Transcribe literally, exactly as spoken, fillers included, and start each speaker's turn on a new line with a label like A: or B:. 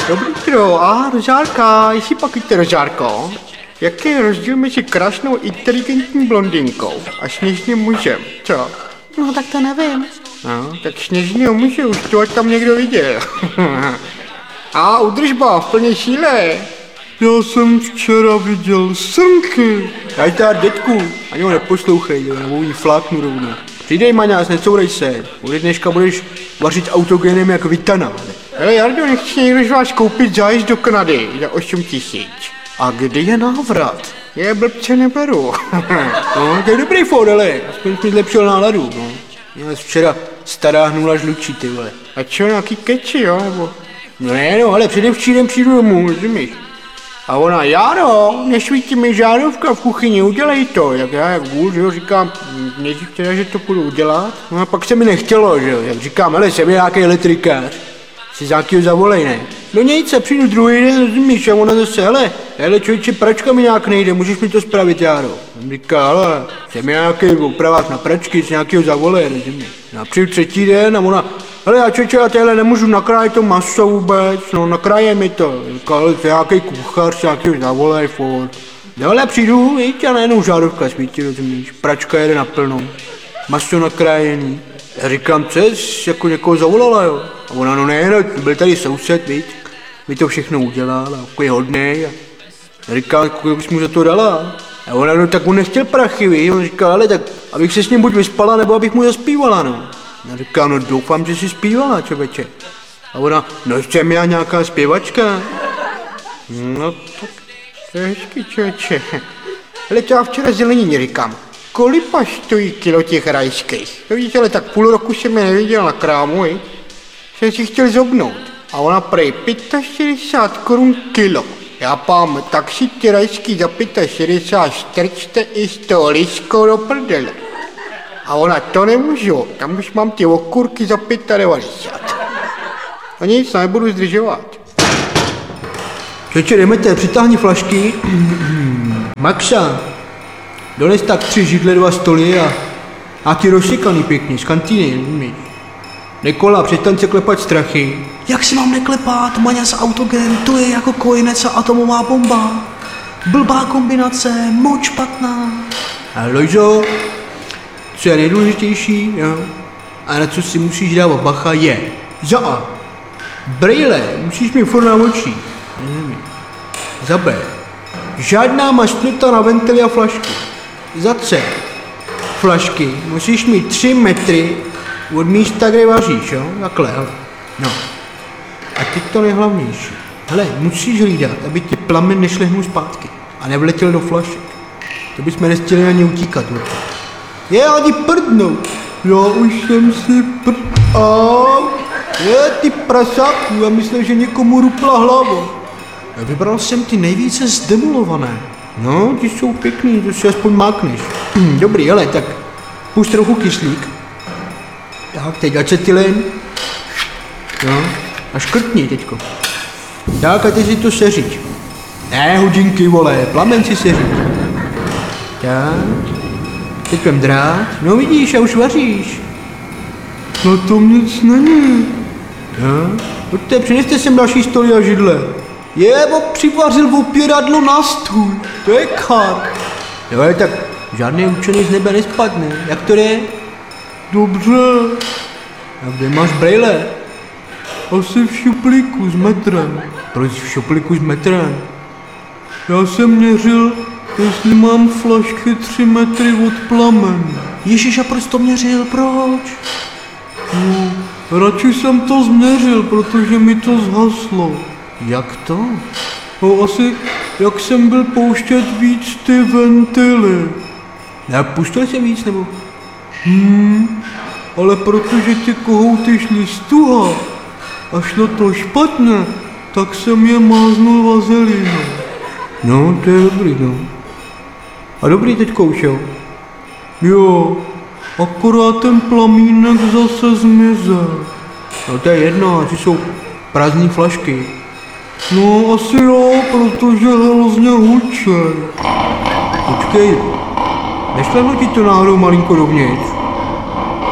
A: Dobrý tro, a rožárka, jestli pak víte rožárko, jaký je rozdíl mezi krásnou inteligentní blondýnkou a sněžným mužem, co?
B: No tak to nevím.
A: No, tak sněžného muže už to tam někdo viděl. A udržba v plné síle.
C: Já jsem včera viděl srnky.
A: Daj tady dětku, ani ho neposlouchej, jo, nebo jí fláknu rovnou. Přidej maňás, necourej se, ode dneška budeš vařit autogenem jak Vitana. Hele Jardo, nechci někdo z vás koupit zájezd do Kanady za osm tisíc. A kdy je návrat? Je blbce neberu. No, to je dobrý fór, ale aspoň jsi mi zlepšil náladu, no. Měl jsi včera stará hnula žlučí, ty vole. A čo, nějaký keči, jo, nebo? No ne, no, ale předevčírem přijdu domů, rozumíš? A ona, Járo, nesvítí mi žárovka v kuchyni, udělej to. Jak já, jak vůl, že jo, říkám, nejdřív teda, že to půjdu udělat. No a pak se mi nechtělo, že jo, jak říkám, hele, jsem nějaký elektrikář. Si za jakýho zavolej, ne? No nic, se přijdu druhý den, rozumíš, a ona zase, hele, hele, člověče, pračka mi nějak nejde, můžeš mi to spravit, Járo? On říká, hele, jsem nějaký opravák na pračky, si nějakýho zavolej, rozumíš? No a přijdu třetí den a ona, hele, já člověče, já téhle nemůžu nakrájet to maso vůbec, no nakráje mi to. Říká, hele, to je nějaký kuchař, si nějakýho zavolej, furt. No ale přijdu, víš, a najednou žárovka svítí, rozumíš, pračka jede naplno, maso nakrájený. Já říkám, co jsi jako někoho zavolala, jo? A ona, no ne, no, byl tady soused, víc, mi to všechno udělal a jako je hodnej. A já říkám, kolik bys mu za to dala? A ona, no tak on nechtěl prachy, víš, on říká, ale tak, abych se s ním buď vyspala, nebo abych mu zaspívala, no. Já říkám, no doufám, že jsi zpívala, člověče. A ona, no jsem já nějaká zpěvačka. No tak, to je hezky, člověče. Ale to já včera zelenině říkám. Kolipa stojí kilo těch rajských? To víš, ale tak půl roku jsem je neviděl na krámu, viď? Jsem si chtěl zobnout. A ona prej šedesát pět korun kilo. Já pám, tak si ty rajský za šedesát pět strčte i s tou liskou do prdele. A ona, to nemůžu, tam už mám ty okurky za devadesát pět. A nic, nebudu zdržovat. Čeče, jdeme, přitáhni flašky. Maxa. Dones tak tři židle, dva stoly a, a ty rozsekaný pěkně, z kantýny, umíš. Nikola, přestaň se klepat strachy.
B: Jak si mám neklepat, maňas autogen, to je jako kojenec a atomová bomba. Blbá kombinace, moc špatná.
A: A Lojzo, co je nejdůležitější, jo? A na co si musíš dávat bacha je. Za A. Brejle, musíš mít furt na očích. Za B. Žádná mašnuta na ventily a flašky. Za C. Flašky musíš mít tři metry od místa, kde vaříš, jo? Takhle, hele. No. A teď to nejhlavnější. Hele, musíš hlídat, aby ti plamen nešlehnul zpátky a nevletěl do flašek. To bychom nechtěli ani utíkat, jo? Je, ani prdnou. Já už jsem si prd... A je, ty prasáku, já myslím, že někomu rupla hlava. Vybral jsem ty nejvíce zdemolované. No, ty jsou pěkný, to si aspoň mákneš. Dobrý, ale tak pust trochu kyslík. Tak, teď acetylen. No, a škrtni teďko. Tak, a teď si to seřiď. Ne, hodinky, vole, plamen si seřiď. Tak, teď vem drát. No vidíš, a už vaříš.
C: Na tom nic není.
A: No, pojďte, přineste sem další stoly a židle. Je, bo přivařil opěradlo na stůl, to je kar. Jo, tak žádný učený z nebe nespadne, jak to je?
C: Dobře.
A: A kde máš brejle?
C: Asi v šuplíku s metrem.
A: Proč v šuplíku s metrem?
C: Já jsem měřil, jestli mám flašky tři metry od plamenu.
B: Ježiš, a proč to měřil, proč?
C: No, radši jsem to změřil, protože mi to zhaslo.
A: Jak to?
C: No asi, jak jsem byl pouštět víc ty ventily.
A: Nepustil jsi víc, nebo?
C: Hmm, ale protože ty kohouty šly z tuha a šlo to špatně, tak jsem je máznul vazelínou.
A: No, to je dobrý, no. A dobrý teďko už, jo?
C: Jo, akorát ten plamínek zase zmizel.
A: No to je jedno, asi jsou prázdný flašky.
C: No asi jo, protože hrozně hučej.
A: Počkej, nešlehlo ti to náhodou malinko dovnitř?